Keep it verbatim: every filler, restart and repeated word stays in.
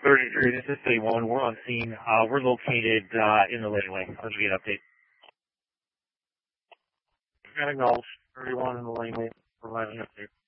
thirty-three, this is thirty-one. We're on scene. Uh, we're located uh, in the laneway. I'll give you an update. Got acknowledged. thirty-one in the laneway. Providing an update.